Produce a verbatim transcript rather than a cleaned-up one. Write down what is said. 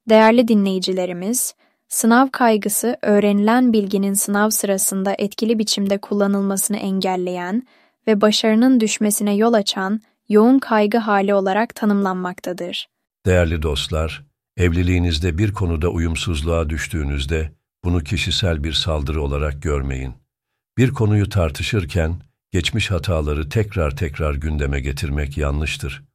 Değerli dinleyicilerimiz, sınav kaygısı öğrenilen bilginin sınav sırasında etkili biçimde kullanılmasını engelleyen ve başarının düşmesine yol açan yoğun kaygı hali olarak tanımlanmaktadır. Değerli dostlar, evliliğinizde bir konuda uyumsuzluğa düştüğünüzde bunu kişisel bir saldırı olarak görmeyin. Bir konuyu tartışırken geçmiş hataları tekrar tekrar gündeme getirmek yanlıştır.